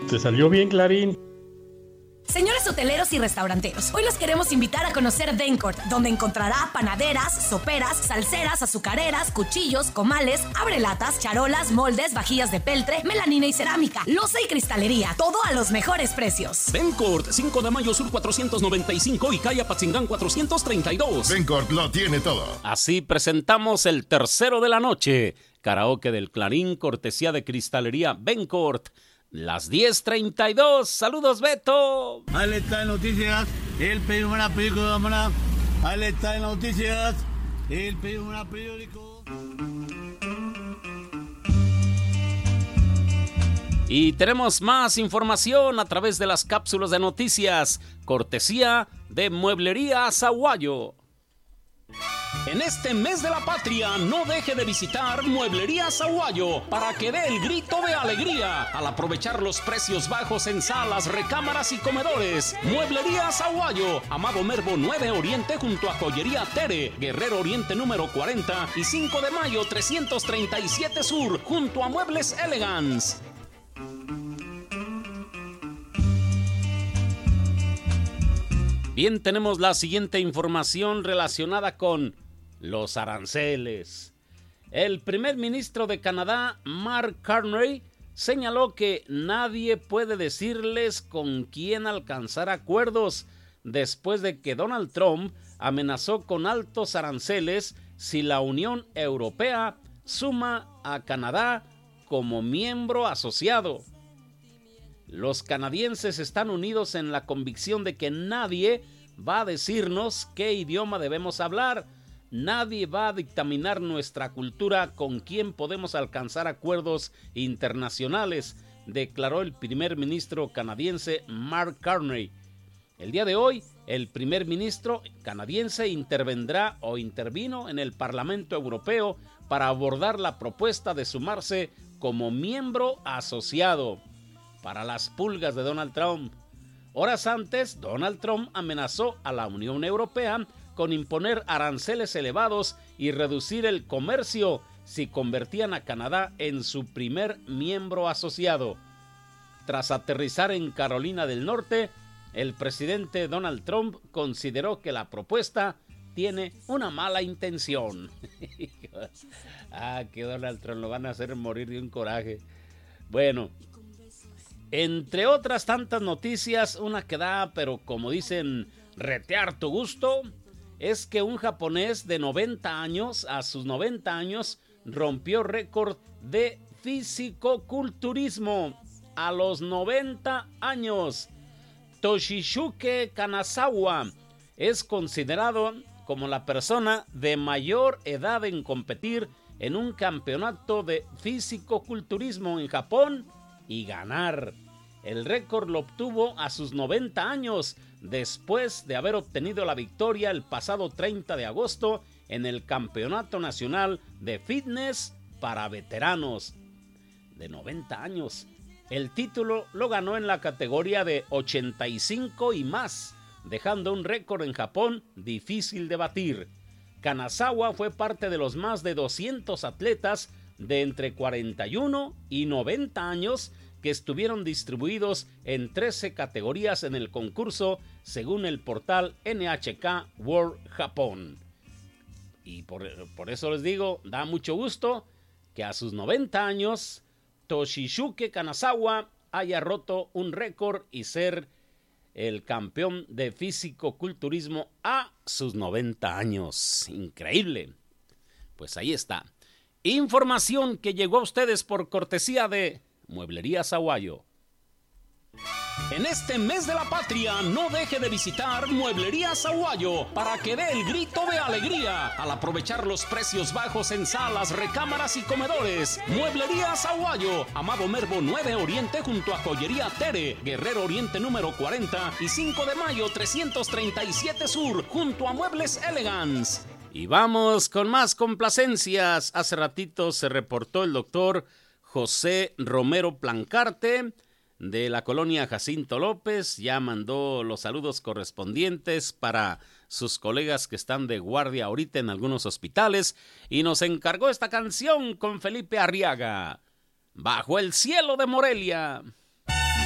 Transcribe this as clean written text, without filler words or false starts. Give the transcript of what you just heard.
Te salió bien, Clarín. Señores hoteleros y restauranteros, hoy los queremos invitar a conocer Bencourt, donde encontrará panaderas, soperas, salseras, azucareras, cuchillos, comales, abrelatas, charolas, moldes, vajillas de peltre, melamina y cerámica, loza y cristalería, todo a los mejores precios. Bencourt, 5 de mayo sur 495 y calle Apatzingán 432. Bencourt lo tiene todo. Así presentamos el tercero de la noche. Karaoke del Clarín, cortesía de cristalería Bencourt. Las 10:32. Saludos, Beto. Ahí está en noticias. El periódico película. Ahí está en noticias. El periódico. Y tenemos más información a través de las cápsulas de noticias, cortesía de Mueblería Azaguayo. En este mes de la patria, no deje de visitar Mueblería Azaguayo para que dé el grito de alegría al aprovechar los precios bajos en salas, recámaras y comedores. Mueblería Azaguayo, Amado Mervo 9 Oriente junto a Joyería Tere, Guerrero Oriente número 40 y 5 de mayo 337 Sur junto a Muebles Elegance. Bien, tenemos la siguiente información relacionada con los aranceles. El primer ministro de Canadá, Mark Carney, señaló que nadie puede decirles con quién alcanzar acuerdos después de que Donald Trump amenazó con altos aranceles si la Unión Europea suma a Canadá como miembro asociado. Los canadienses están unidos en la convicción de que nadie va a decirnos qué idioma debemos hablar. Nadie va a dictaminar nuestra cultura con quién podemos alcanzar acuerdos internacionales, declaró el primer ministro canadiense Mark Carney. El día de hoy, el primer ministro canadiense intervino en el Parlamento Europeo para abordar la propuesta de sumarse como miembro asociado. Para las pulgas de Donald Trump. Horas antes, Donald Trump amenazó a la Unión Europea con imponer aranceles elevados y reducir el comercio si convertían a Canadá en su primer miembro asociado. Tras aterrizar en Carolina del Norte, el presidente Donald Trump consideró que la propuesta tiene una mala intención. Que Donald Trump lo van a hacer morir de un coraje. Bueno, entre otras tantas noticias, una que da, pero como dicen, retear tu gusto, es que un japonés de 90 años, a sus 90 años, rompió récord de fisicoculturismo. A los 90 años, Toshisuke Kanazawa es considerado como la persona de mayor edad en competir en un campeonato de fisicoculturismo en Japón y ganar. El récord lo obtuvo a sus 90 años, después de haber obtenido la victoria el pasado 30 de agosto en el Campeonato Nacional de Fitness para Veteranos. De 90 años. El título lo ganó en la categoría de 85 y más, dejando un récord en Japón difícil de batir. Kanazawa fue parte de los más de 200 atletas de entre 41 y 90 años que estuvieron distribuidos en 13 categorías en el concurso, según el portal NHK World Japón. Y por eso les digo, da mucho gusto que a sus 90 años, Toshisuke Kanazawa haya roto un récord y ser el campeón de fisicoculturismo a sus 90 años. Increíble. Pues ahí está. Información que llegó a ustedes por cortesía de Mueblería Azaguayo. En este mes de la patria, no deje de visitar Mueblería Azaguayo para que dé el grito de alegría al aprovechar los precios bajos en salas, recámaras y comedores. Mueblería Azaguayo, Amado Mervo 9 Oriente junto a Joyería Tere, Guerrero Oriente número 40 y 5 de mayo 337 Sur junto a Muebles Elegance. Y vamos con más complacencias. Hace ratito se reportó el doctor José Romero Plancarte de la colonia Jacinto López. Ya mandó los saludos correspondientes para sus colegas que están de guardia ahorita en algunos hospitales y nos encargó esta canción con Felipe Arriaga, Bajo el cielo de Morelia.